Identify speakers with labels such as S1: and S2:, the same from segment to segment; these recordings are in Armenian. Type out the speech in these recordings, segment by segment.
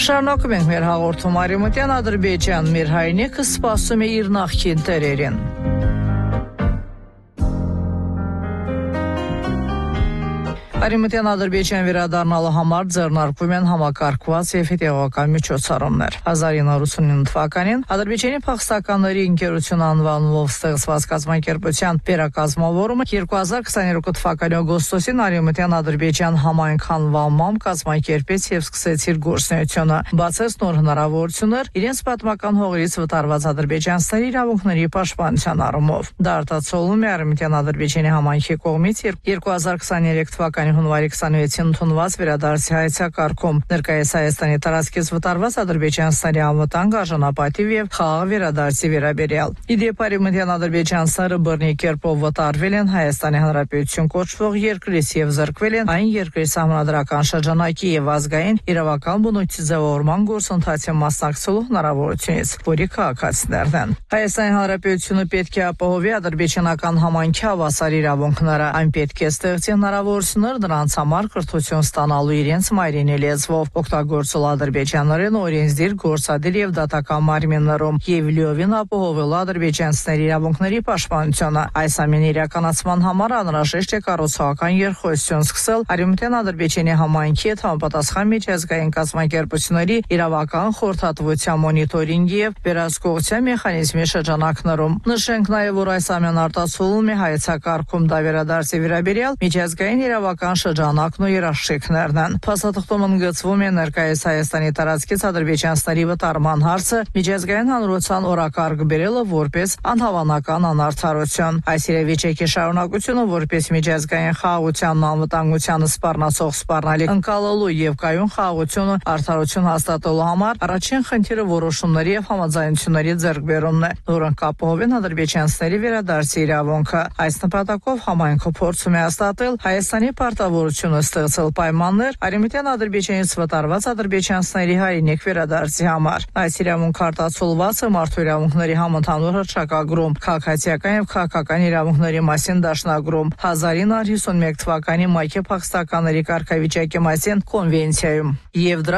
S1: Շարունակում ենք մեր հաղորդումը Արևմտյան Ադրբեջան, մեր հայրենիքը սպասում է իր նախկին տերերին։ Արևմտյան Ադրբեջան վերադառնալու համար ձեռնարկվում են համակարգված եւ հետեւական միջոցառումներ։ 1989 թվականին Ադրբեջանի փախստականների ընկերություն անվանումով ստեղծված կազմակերպության վերակազմավորումը 2022 թվականի օգոստոսին Արևմտյան Ադրբեջան համայնք անվանմամբ կազմակերպեց եւ սկսեց իր գործունեությունը, բացեց նոր հնարավորություններ իրենց պատմական հողերից վտարված ադրբեջանցիների իրավունքների պաշտպանության առումով։ Դա արտացոլվում է Արևմտյան Ադրբեջանի համայնքի կողմից 2023 թվականի հունվարի 26-ին ընդունված վերադարձի հայեցակարգում ներկայիս Հայաստանի տարածքից վտարված ադրբեջանցիների անվտանգ արժանապատիվ եւ խաղաղ վերադարձի վերաբերյալ։ Իդեպ Արևմտյան ադրբեջանցիները բռնի կերպով վտարվել են Հայաստանի Հանրապետություն կոչվող երկրից եւ զրկվել են այն երկրի սահմանադրական շրջանակի եւ ազգային իրավական բնույթի ձևավորման գործընթացի մասնակցելու հնարավորությունից, որի քաղաքացիներն են։ Հայաստանի Հանրապետությունը պետք է ապահովի ադրբեջանական համայնքի հավասար իրավունքները, այն պետք է ստեղծի հնարավորություններ նրանց համար կրթություն ստանալու իրենց մայրենի լեզվով, օգտագործել ադրբեջաներեն օրենսդիր, գործադիր եւ դատական մարմիններում եւ լիովին ապահովել ադրբեջանցիների իրավունքների պաշտպանությունը։ Այս ամենի իրականացման համար անհրաժեշտ է կառուցողական երկխոսություն սկսել Արևմտյան Ադրբեջանի համայնքի հետ համապատասխան միջազգային կազմակերպությունների իրավական խորհրդատվության մոնիտորինգի եւ վերահսկողության մեխանիզմի շրջանակներում։ Նշենք նաեւ, որ այս ամենը արտացոլվում է հայեցակարգում դավերադարձի վերաբերյալ միջազգային իրավական շրջանակն ու երաշխիքներն են։ Փաստաթղթում ընդգծվում է ներկայիս Հայաստանի տարածքից ադրբեջանցիների վտարման հարցը միջազգային հանրության օրակարգ բերելը որպես անհավանական անարդարություն։ Այս իրավիճակի շարունակությունը որպես միջազգային խաղաղությանն անվտանգությանը սպառնացող սպառնալիք ընկալելու եւ կայուն խաղաղությունը արդարություն հաստատելու համար առաջին խնդիրը որոշումների եւ համաձայնությունների ձեռքբերումն է, որոնք կապահովեն ադրբեջանցիների վերադարձի իրավունքը։ Այս նպատակով համայնքը փորձում է հաստատել Հայաստանի պարտավորությունը ստեղծել պայմաններ Արևմտյան Ադրբեջանից վտարված ադրբեջանցիների հայրենիք վերադարձի համար։ Այս իրավունքը արտացոլված է մարդու իրավունքների համընդհանուր հռչակագրում, քաղաքացիական եւ քաղաքական իրավունքների մասին դաշնագրում, 1951 թվականի մայքի փախստականների կարգավիճակի մասին կոնվենցիայում եւ դրա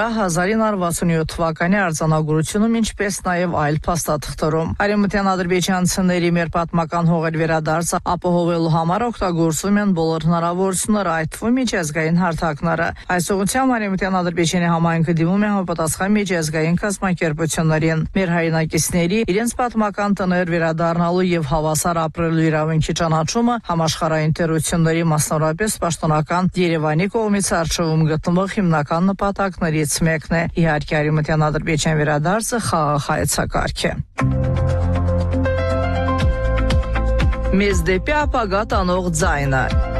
S1: 1967 թվականի արձանագրությունում, ինչպես նաեւ այլ փաստաթղթերում։ Արևմտյան ադրբեջանցիների մեր պատմական հողեր վերադարձը ապահովելու համար օգտագործվում են բոլոր հնարավորությունները, այդ թվում միջազգային հարթակները։ Այս ուղղությամբ Արևմտյան Ադրբեջանի համայնքը դիմում է համապատասխան միջազգային կազմակերպություններին մեր հայրենակիցների իրենց պատմական տներ վերադառնալու եւ հավասար ապրելու իրավունքի ճանաչումը համաշխարհային տերությունների, մասնավորապես պաշտոնական Երևանի կողմից արժևում գտնվող հիմնական նպատակներից մեկն է։ Իհարկե Արևմտյան Ադրբեջան վերադարձը խաղաղ հայեցակարգ է։ Մեզ դեպի ապագա տանող ձայնը։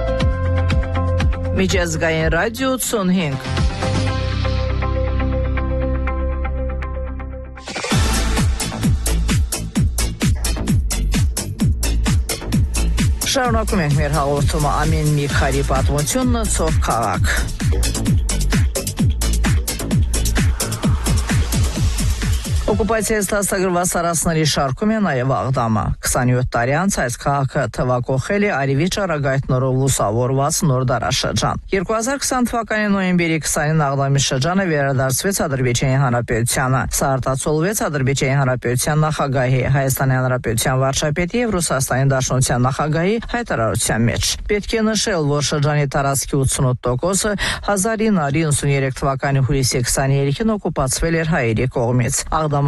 S1: Միջազգային ռադիո 85։ Շարունակում ենք մեր հաղորդումը ամեն մի քարի պատմությունն ցող քաղաք։ Օկուպացիայից դաստագրված սարասների շարքում է նաև Աղդամը։ 27 տարի անց այս քաղաքը թվակողել է արևի ճառագայթներով լուսավորված նոր դարաշրջան։ 2020 թվականի նոյեմբերի 20-ին Աղդամի շրջանը վերադարձվեց Ադրբեջանի Հանրապետությանը։ Սա արտացոլվեց Ադրբեջանի Հանրապետության նախագահի, Հայաստանի Հանրապետության վարչապետի եւ Ռուսաստանի Դաշնության նախագահի հայտարարության մեջ։ Պետք է նշել, որ շրջանի տարածքի 88%-ը 1993 թվականի հուլիսի 23-ին օկուպացվել էր հայերի կողմից։